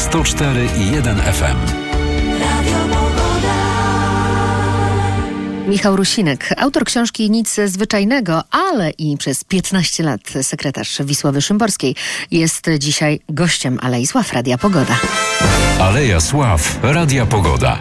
104,1 FM. Michał Rusinek, autor książki Nic zwyczajnego, ale i przez 15 lat sekretarz Wisławy Szymborskiej, jest dzisiaj gościem Alei Sław Radia Pogoda. Aleja Sław Radia Pogoda.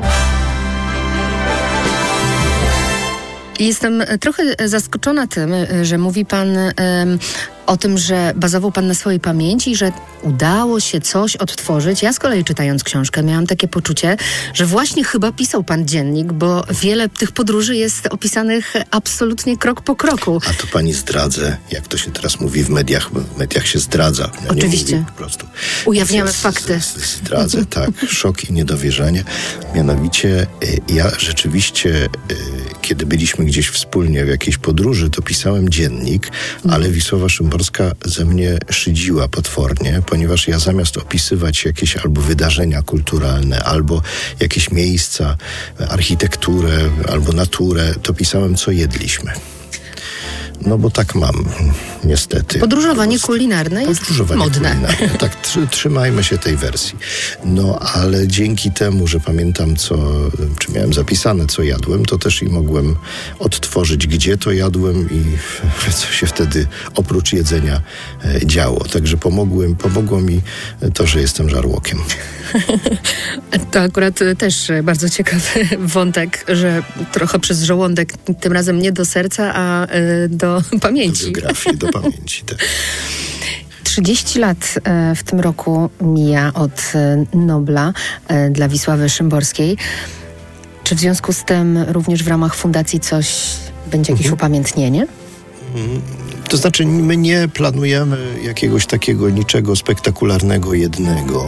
Jestem trochę zaskoczona tym, że mówi pan o tym, że bazował pan na swojej pamięci, że udało się coś odtworzyć. Ja z kolei, czytając książkę, miałam takie poczucie, że właśnie chyba pisał pan dziennik, bo wiele tych podróży jest opisanych absolutnie krok po kroku. A to pani zdradzę, jak to się teraz mówi w mediach się zdradza. Ja oczywiście. Nie mówię, po prostu. Ujawniamy fakty. Zdradzę, tak. Szok i niedowierzanie. Mianowicie ja rzeczywiście, kiedy byliśmy gdzieś wspólnie w jakiejś podróży, to pisałem dziennik, ale Wisława Szymborska ze mnie szydziła potwornie, ponieważ ja zamiast opisywać jakieś albo wydarzenia kulturalne, albo jakieś miejsca, architekturę, albo naturę, to pisałem, co jedliśmy. No bo tak mam, niestety. Podróżowanie kulinarne jest modne. Kulinarne. Tak, trzymajmy się tej wersji. No, ale dzięki temu, że pamiętam, czy miałem zapisane, co jadłem, to też i mogłem odtworzyć, gdzie to jadłem i co się wtedy oprócz jedzenia działo. Także pomogło mi to, że jestem żarłokiem. To akurat też bardzo ciekawy wątek, że trochę przez żołądek, tym razem nie do serca, a do pamięci. Do biografii, do pamięci, tak. 30 lat w tym roku mija od Nobla dla Wisławy Szymborskiej. Czy w związku z tym również w ramach fundacji będzie jakieś upamiętnienie? To znaczy, my nie planujemy jakiegoś takiego niczego spektakularnego jednego,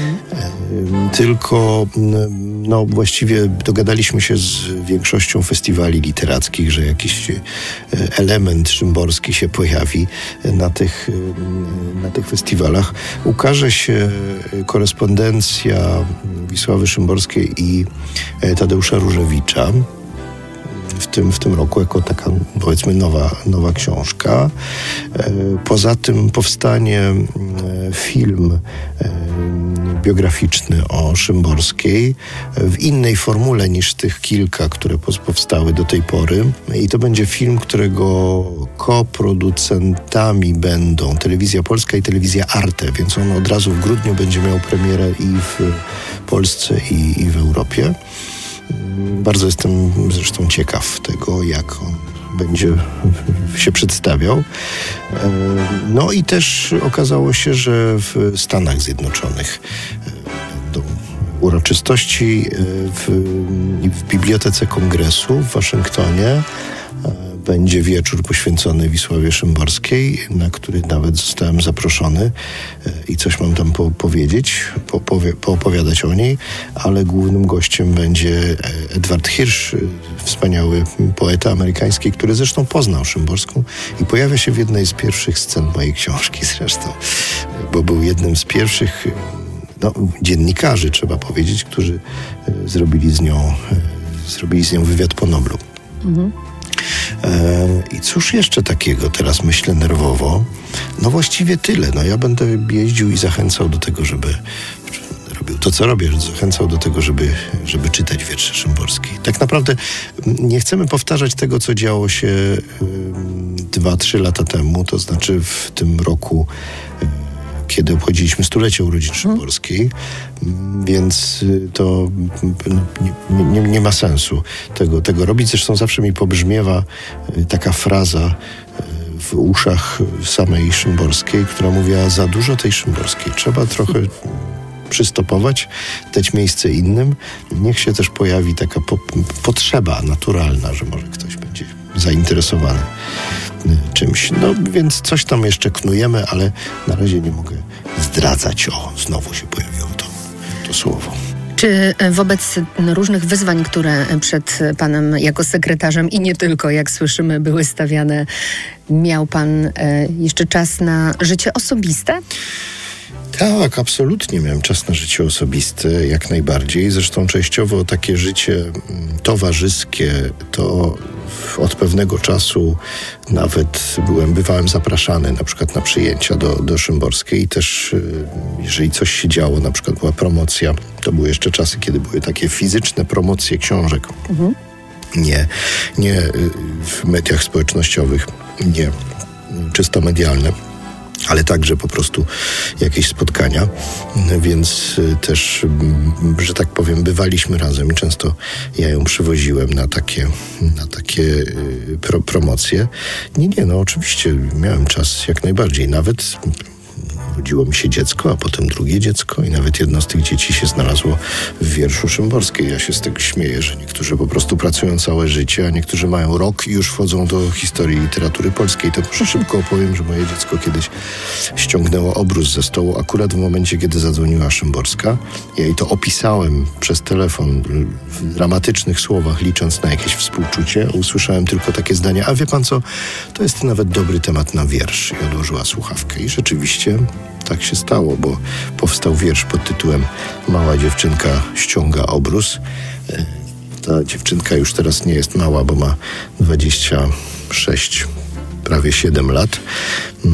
tylko właściwie dogadaliśmy się z większością festiwali literackich, że jakiś element szymborski się pojawi na tych festiwalach. Ukaże się korespondencja Wisławy Szymborskiej i Tadeusza Różewicza w tym roku jako taka, powiedzmy, nowa książka. Poza tym powstanie film biograficzny o Szymborskiej w innej formule niż tych kilka, które powstały do tej pory. I to będzie film, którego koproducentami będą Telewizja Polska i Telewizja Arte, więc on od razu w grudniu będzie miał premierę i w Polsce, i w Europie. Bardzo jestem zresztą ciekaw tego, jak on będzie się przedstawiał. No i też okazało się, że w Stanach Zjednoczonych do uroczystości w Bibliotece Kongresu w Waszyngtonie będzie wieczór poświęcony Wisławie Szymborskiej, na który nawet zostałem zaproszony i coś mam tam powiedzieć, poopowiadać o niej, ale głównym gościem będzie Edward Hirsch, wspaniały poeta amerykański, który zresztą poznał Szymborską i pojawia się w jednej z pierwszych scen mojej książki zresztą, bo był jednym z pierwszych dziennikarzy, trzeba powiedzieć, którzy zrobili z nią wywiad po Noblu. I cóż jeszcze takiego, teraz myślę nerwowo. No właściwie tyle. Ja będę jeździł i zachęcał do tego, żeby robił to, co robię, zachęcał do tego, żeby czytać wiersze Szymborskiej. Tak naprawdę nie chcemy powtarzać tego, co działo się 2-3 lata temu, to znaczy w tym roku, kiedy obchodziliśmy 100-lecie urodzin Szymborskiej, więc to nie ma sensu tego robić. Zresztą zawsze mi pobrzmiewa taka fraza w uszach samej Szymborskiej, która mówiła: za dużo tej Szymborskiej. Trzeba trochę przystopować, dać miejsce innym. Niech się też pojawi taka potrzeba naturalna, że może ktoś będzie zainteresowany czymś. Więc coś tam jeszcze knujemy, ale na razie nie mogę zdradzać. Znowu się pojawiło to słowo. Czy wobec różnych wyzwań, które przed panem jako sekretarzem i nie tylko, jak słyszymy, były stawiane, miał pan jeszcze czas na życie osobiste? Tak, absolutnie miałem czas na życie osobiste, jak najbardziej. Zresztą częściowo takie życie towarzyskie to od pewnego czasu nawet bywałem zapraszany na przykład na przyjęcia do Szymborskiej i też jeżeli coś się działo, na przykład była promocja, to były jeszcze czasy, kiedy były takie fizyczne promocje książek. Nie w mediach społecznościowych, nie czysto medialne, ale także po prostu jakieś spotkania, więc też, że tak powiem, bywaliśmy razem i często ja ją przywoziłem na takie promocje. No oczywiście miałem czas jak najbardziej, nawet urodziło mi się dziecko, a potem drugie dziecko i nawet jedno z tych dzieci się znalazło w wierszu Szymborskiej. Ja się z tego śmieję, że niektórzy po prostu pracują całe życie, a niektórzy mają rok i już wchodzą do historii literatury polskiej. To może szybko opowiem, że moje dziecko kiedyś ściągnęło obrus ze stołu akurat w momencie, kiedy zadzwoniła Szymborska. Ja jej to opisałem przez telefon w dramatycznych słowach, licząc na jakieś współczucie. Usłyszałem tylko takie zdanie: a wie pan co, to jest nawet dobry temat na wiersz. I odłożyła słuchawkę. I rzeczywiście tak się stało, bo powstał wiersz pod tytułem Mała dziewczynka ściąga obrus. Ta dziewczynka już teraz nie jest mała, bo ma 26, prawie 7 lat.